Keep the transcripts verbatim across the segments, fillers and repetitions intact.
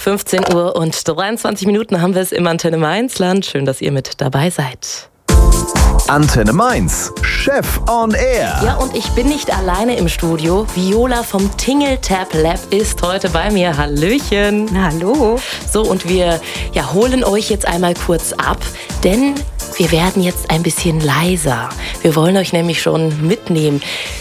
fünfzehn Uhr und dreiundzwanzig Minuten haben wir es im Antenne Mainz-Land. Schön, dass ihr mit dabei seid. Antenne Mainz, Chef on Air. Ja, und ich bin nicht alleine im Studio. Viola vom Tingle Tab Lab ist heute bei mir. Hallöchen. Na, hallo. So, und wir ja, holen euch jetzt einmal kurz ab, denn wir werden jetzt ein bisschen leiser. Wir wollen euch nämlich schon mitnehmen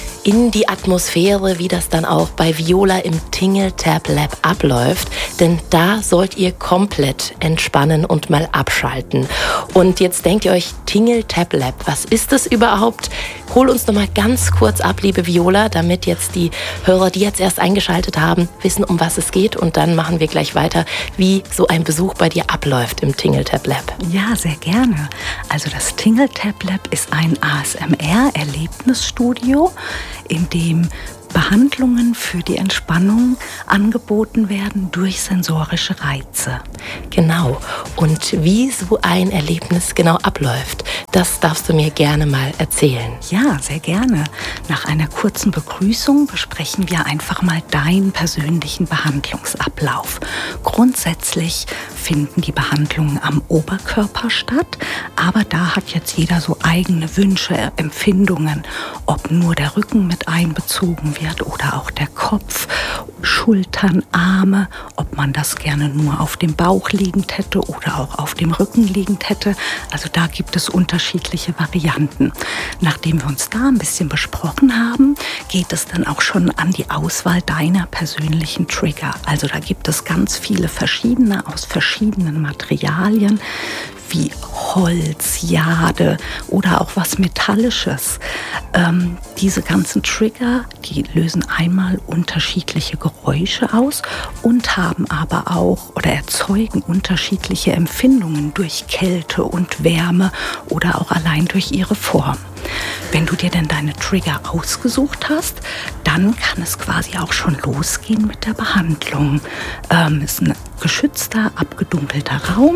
in die Atmosphäre, wie das dann auch bei Viola im Tingle Tab Lab abläuft. Denn da sollt ihr komplett entspannen und mal abschalten. Und jetzt denkt ihr euch, Tingle Tab Lab, was ist das überhaupt? Hol uns noch mal ganz kurz ab, liebe Viola, damit jetzt die Hörer, die jetzt erst eingeschaltet haben, wissen, um was es geht. Und dann machen wir gleich weiter, wie so ein Besuch bei dir abläuft im Tingle Tab Lab. Ja, sehr gerne. Also das Tingle Tab Lab ist ein A S M R-Erlebnisstudio, in dem Behandlungen für die Entspannung angeboten werden durch sensorische Reize. Genau. Und wie so ein Erlebnis genau abläuft, das darfst du mir gerne mal erzählen. Ja, sehr gerne. Nach einer kurzen Begrüßung besprechen wir einfach mal deinen persönlichen Behandlungsablauf. Grundsätzlich finden die Behandlungen am Oberkörper statt, aber da hat jetzt jeder so eigene Wünsche, Empfindungen, ob nur der Rücken mit einbezogen wird oder auch der Kopf, Schultern, Arme, ob man das gerne nur auf dem Bauch liegend hätte oder auch auf dem Rücken liegend hätte. Also da gibt es unterschiedliche Varianten. Nachdem wir uns da ein bisschen besprochen haben, geht es dann auch schon an die Auswahl deiner persönlichen Trigger. Also da gibt es ganz viele verschiedene aus verschiedenen Materialien, wie Holz, Jade oder auch was Metallisches. Ähm, diese ganzen Trigger, die lösen einmal unterschiedliche Geräusche aus und haben aber auch oder erzeugen unterschiedliche Empfindungen durch Kälte und Wärme oder auch allein durch ihre Form. Wenn du dir denn deine Trigger ausgesucht hast, dann kann es quasi auch schon losgehen mit der Behandlung. Ähm, es ist ein geschützter, abgedunkelter Raum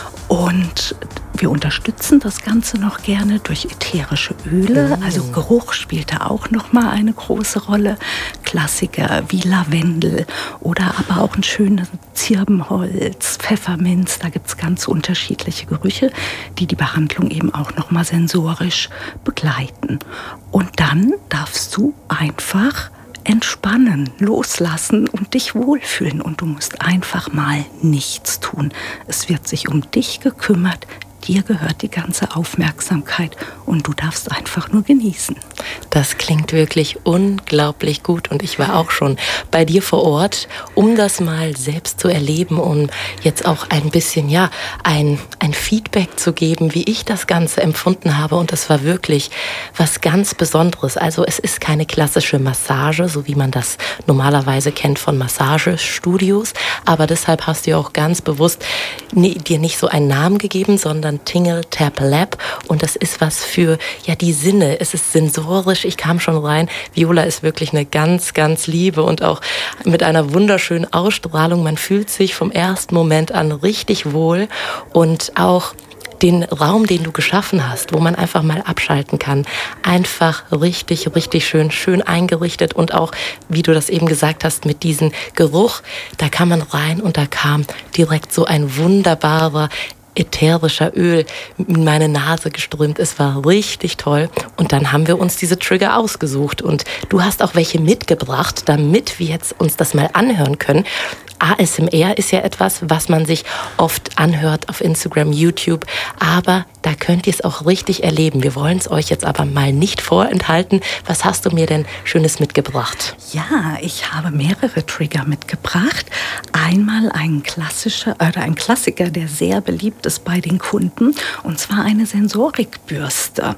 und wir unterstützen das Ganze noch gerne durch ätherische Öle. Also Geruch spielt da auch noch mal eine große Rolle. Klassiker wie Lavendel oder aber auch ein schönes Zirbenholz, Pfefferminz. Da gibt es ganz unterschiedliche Gerüche, die die Behandlung eben auch noch mal sensorisch begleiten. Und dann darfst du einfach entspannen, loslassen und dich wohlfühlen. Und du musst einfach mal nichts tun. Es wird sich um dich gekümmert. Dir gehört die ganze Aufmerksamkeit und du darfst einfach nur genießen. Das klingt wirklich unglaublich gut und ich war auch schon bei dir vor Ort, um das mal selbst zu erleben, um jetzt auch ein bisschen, ja, ein, ein Feedback zu geben, wie ich das Ganze empfunden habe und das war wirklich was ganz Besonderes. Also es ist keine klassische Massage, so wie man das normalerweise kennt von Massagestudios, aber deshalb hast du ja auch ganz bewusst nee, dir nicht so einen Namen gegeben, sondern Tingle Tab Lab und das ist was für ja die Sinne. Es ist sensorisch. Ich kam schon rein. Viola ist wirklich eine ganz, ganz liebe und auch mit einer wunderschönen Ausstrahlung. Man fühlt sich vom ersten Moment an richtig wohl und auch den Raum, den du geschaffen hast, wo man einfach mal abschalten kann, einfach richtig, richtig schön, schön eingerichtet und auch, wie du das eben gesagt hast, mit diesem Geruch, da kann man rein und da kam direkt so ein wunderbarer ätherischer Öl in meine Nase geströmt. Es war richtig toll. Und dann haben wir uns diese Trigger ausgesucht. Und du hast auch welche mitgebracht, damit wir jetzt uns das mal anhören können. A S M R ist ja etwas, was man sich oft anhört auf Instagram, YouTube. Aber da könnt ihr es auch richtig erleben. Wir wollen es euch jetzt aber mal nicht vorenthalten. Was hast du mir denn Schönes mitgebracht? Ja, ich habe mehrere Trigger mitgebracht. Einmal ein klassischer, oder ein Klassiker, der sehr beliebt ist bei den Kunden. Und zwar eine Sensorikbürste.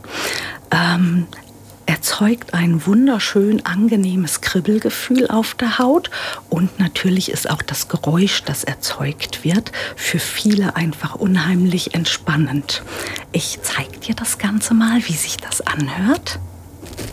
Ähm, erzeugt ein wunderschön angenehmes Kribbelgefühl auf der Haut und natürlich ist auch das Geräusch, das erzeugt wird, für viele einfach unheimlich entspannend. Ich zeige dir das Ganze mal, wie sich das anhört.